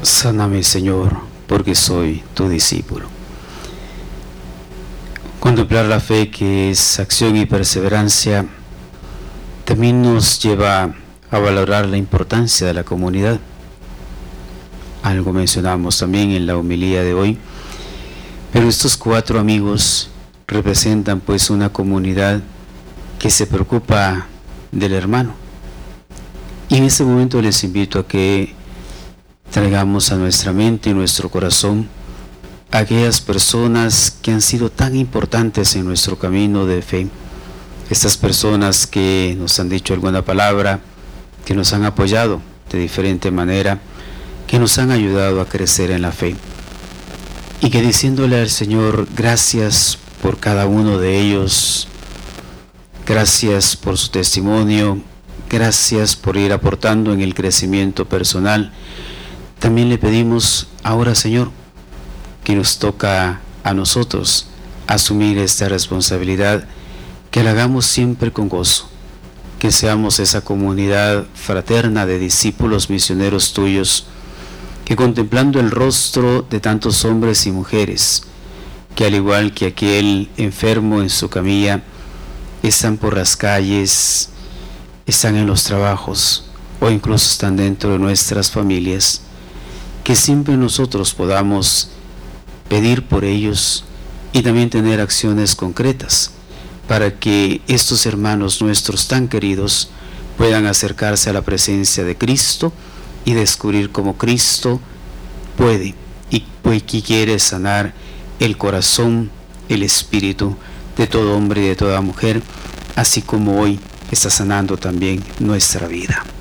Sáname, Señor, porque soy tu discípulo. Contemplar la fe, que es acción y perseverancia, también nos lleva a valorar la importancia de la comunidad. Algo mencionamos también en la homilía de hoy, pero estos 4 amigos representan pues una comunidad que se preocupa del hermano. Y en este momento les invito a que traigamos a nuestra mente y nuestro corazón a aquellas personas que han sido tan importantes en nuestro camino de fe. Estas personas que nos han dicho alguna palabra, que nos han apoyado de diferente manera, que nos han ayudado a crecer en la fe. Y que diciéndole al Señor, gracias por cada uno de ellos, gracias por su testimonio, gracias por ir aportando en el crecimiento personal. También le pedimos ahora, Señor, que nos toca a nosotros asumir esta responsabilidad, que la hagamos siempre con gozo, que seamos esa comunidad fraterna de discípulos misioneros tuyos, que contemplando el rostro de tantos hombres y mujeres, que al igual que aquel enfermo en su camilla, están por las calles, están en los trabajos o incluso están dentro de nuestras familias, que siempre nosotros podamos pedir por ellos y también tener acciones concretas para que estos hermanos nuestros tan queridos puedan acercarse a la presencia de Cristo y descubrir cómo Cristo puede y quiere sanar el corazón, el espíritu de todo hombre y de toda mujer, así como hoy está sanando también nuestra vida.